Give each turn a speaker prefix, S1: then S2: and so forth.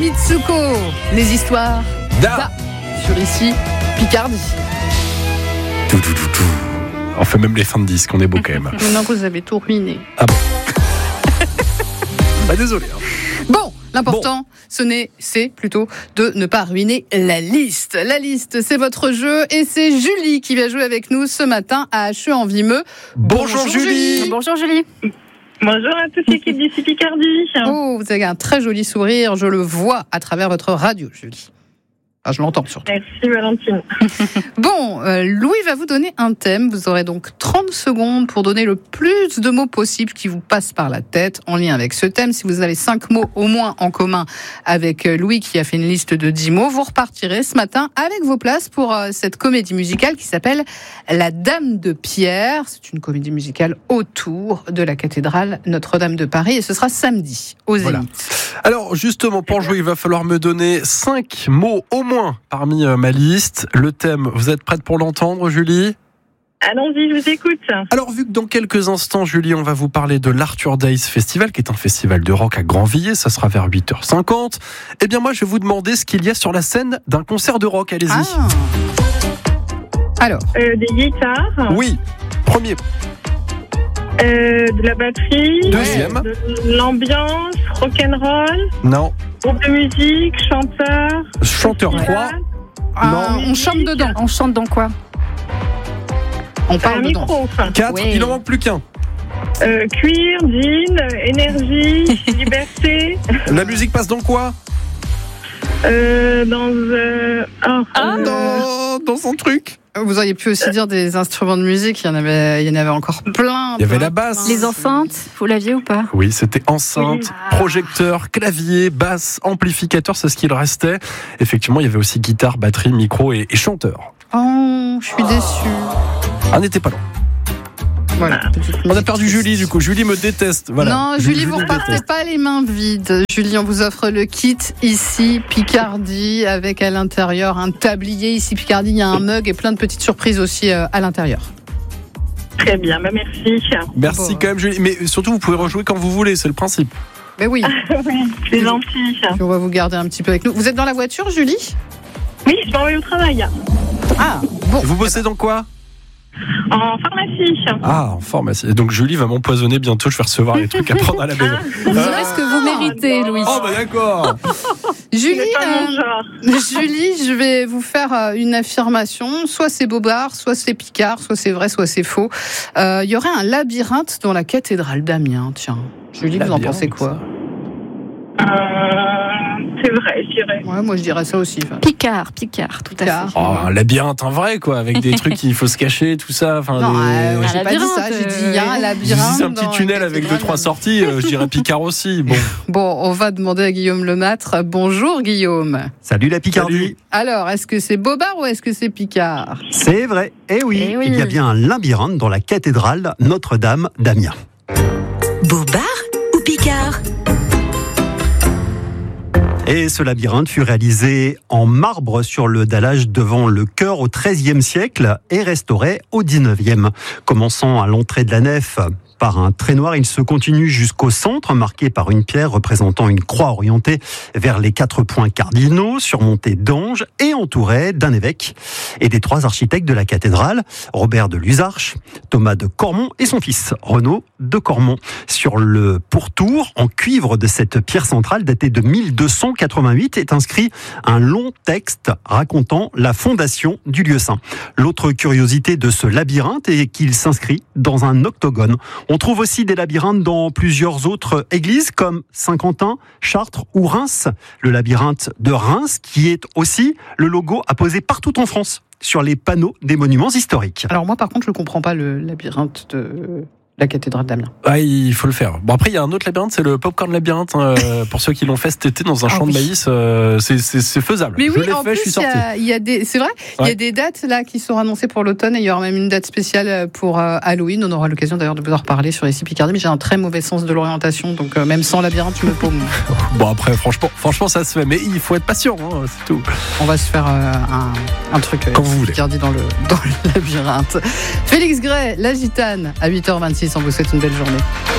S1: Mitsuko, les histoires
S2: Da
S1: sur ici Picardie.
S2: On fait même les fins de disque, on est beau quand même.
S1: Maintenant que vous avez tout ruiné.
S2: Ah bon. Bah désolé.
S1: Bon, l'important, c'est plutôt de ne pas ruiner la liste. La liste, c'est votre jeu et c'est Julie qui va jouer avec nous ce matin à Hacheux-en-Vimeux.
S2: Bonjour Julie.
S3: Bonjour Julie.
S4: Bonjour à toute l'équipe d'ici Picardie.
S1: Oh, vous avez un très joli sourire, je le vois à travers votre radio, Julie. Ah, je l'entends surtout.
S4: Merci Valentine.
S1: Bon, Louis va vous donner un thème. Vous aurez donc 30 secondes pour donner le plus de mots possible qui vous passent par la tête en lien avec ce thème. Si vous avez 5 mots au moins en commun avec Louis qui a fait une liste de 10 mots, vous repartirez ce matin avec vos places pour cette comédie musicale qui s'appelle La Dame de Pierre. C'est une comédie musicale autour de la cathédrale Notre-Dame de Paris et ce sera samedi au Zénith.
S2: Voilà. Alors justement, pour jouer, il va falloir me donner 5 mots au moins parmi ma liste. Le thème, vous êtes prête pour l'entendre, Julie ?
S4: Allons-y, je vous écoute.
S2: Alors, vu que dans quelques instants, Julie, on va vous parler de l'Arthur Days Festival, qui est un festival de rock à Grandvilliers, ça sera vers 8h50. Eh bien, moi, je vais vous demander ce qu'il y a sur la scène d'un concert de rock. Allez-y.
S1: Ah. Alors,
S4: Des guitares.
S2: Oui. Premier.
S4: De la batterie.
S2: Deuxième.
S4: De l'ambiance, rock'n'roll.
S2: Non.
S4: Groupe de musique, chanteur.
S2: Chanteur 3.
S1: on chante dedans.
S3: On chante dans quoi?
S1: On
S4: Un
S1: parle dedans.
S4: micro.
S2: 4.
S1: Oui.
S2: Il n'en manque plus qu'un.
S4: Cuir, jean, énergie, liberté.
S2: La musique passe dans quoi ? Dans son truc.
S1: Vous auriez pu aussi dire des instruments de musique, il y en avait encore plein.
S2: Il y avait la basse.
S3: Les enceintes, vous l'aviez ou pas?
S2: Oui, c'était enceinte,
S4: Oui.
S2: projecteur, clavier, basse, amplificateur, c'est ce qu'il restait. Effectivement, il y avait aussi guitare, batterie, micro et chanteur.
S1: Oh, je suis déçue.
S2: On n'était pas loin.
S1: Voilà.
S2: On a perdu Julie, du coup. Julie me déteste. Voilà.
S1: Non, Julie, vous
S2: me
S1: repartez
S2: déteste.
S1: pas les mains vides. Julie, on vous offre le kit ici Picardie avec à l'intérieur un tablier. Ici Picardie, il y a un mug et plein de petites surprises aussi à l'intérieur.
S4: Très bien, merci.
S2: Merci
S1: Bon.
S2: quand même, Julie. Mais surtout, vous pouvez rejouer quand vous voulez, c'est le principe.
S1: Mais oui,
S4: Oui, c'est gentil.
S1: puis on va vous garder un petit peu avec nous. Vous êtes dans la voiture, Julie ?
S4: Oui, je m'en vais au travail.
S1: Ah, bon.
S2: Vous bossez dans quoi ?
S4: En pharmacie.
S2: Ah, en pharmacie. Et donc Julie va m'empoisonner bientôt, je vais recevoir les trucs à prendre à la maison.
S3: Vous aurez ce que vous méritez, Louis.
S2: Oh bah d'accord.
S1: Julie,
S4: C'est pas mon genre.
S1: Julie, je vais vous faire une affirmation. Soit c'est Bobard, soit c'est Picard, soit c'est vrai, soit c'est faux. Il y aurait un labyrinthe dans la cathédrale d'Amiens. Tiens, Julie, vous en pensez quoi ?
S4: C'est vrai, je dirais.
S1: Ouais, moi je dirais ça aussi. Enfin,
S3: Picard, tout
S1: Picard.
S3: à fait.
S2: Oh, un labyrinthe, un vrai quoi, avec des trucs qu'il faut se cacher, tout ça. Enfin,
S1: non,
S2: des-
S1: j'ai pas dit ça. J'ai dit il y a un
S2: Si
S1: labyrinthe.
S2: c'est un petit
S1: dans
S2: tunnel
S1: la
S2: avec
S1: cathédrale
S2: 2-3 sorties, je dirais Picard aussi. Bon.
S1: Bon, on va demander à Guillaume Lemâtre. Bonjour Guillaume.
S5: Salut la Picardie.
S2: Salut.
S1: Alors, est-ce que c'est Bobard ou est-ce que c'est Picard ?
S5: C'est vrai, eh oui,
S3: Eh oui.
S5: il y a bien un labyrinthe dans la cathédrale Notre-Dame d'Amiens.
S6: Bobard ou Picard?
S5: Et ce labyrinthe fut réalisé en marbre sur le dallage devant le chœur au XIIIe siècle et restauré au XIXe. Commençant à l'entrée de la nef par un trait noir, il se continue jusqu'au centre, marqué par une pierre représentant une croix orientée vers les 4 points cardinaux, surmontée d'anges et entourée d'un évêque et des 3 architectes de la cathédrale, Robert de Luzarches, Thomas de Cormont et son fils, Renaud de Cormont. Sur le pourtour, en cuivre de cette pierre centrale datée de 1288, est inscrit un long texte racontant la fondation du lieu saint. L'autre curiosité de ce labyrinthe est qu'il s'inscrit dans un octogone. On trouve aussi des labyrinthes dans plusieurs autres églises comme Saint-Quentin, Chartres ou Reims. Le labyrinthe de Reims qui est aussi le logo apposé partout en France sur les panneaux des monuments historiques.
S1: Alors moi, par contre, je comprends pas le labyrinthe de la cathédrale d'Amiens.
S2: Ah, il faut le faire. Bon, après, il y a un autre labyrinthe, c'est le Popcorn Labyrinthe. Pour ceux qui l'ont fait cet été dans un champ de maïs, c'est faisable.
S1: Mais
S2: je
S1: oui,
S2: l'ai
S1: en
S2: fait,
S1: plus,
S2: je suis sorti.
S1: il y a des, c'est vrai, il y a
S2: Ouais.
S1: des dates là qui sont annoncées pour l'automne et il y aura même une date spéciale pour Halloween. On aura l'occasion d'ailleurs de vous en reparler sur ici Picardie, mais j'ai un très mauvais sens de l'orientation, donc même sans labyrinthe, je me paume.
S2: Bon, après, franchement, ça se fait. Mais il faut être patient, hein, c'est tout.
S1: On va se faire un truc
S2: Quand vous voulez.
S1: Picardie dans le labyrinthe. Félix Gray, la gitane, à 8h26, on vous souhaite une belle journée.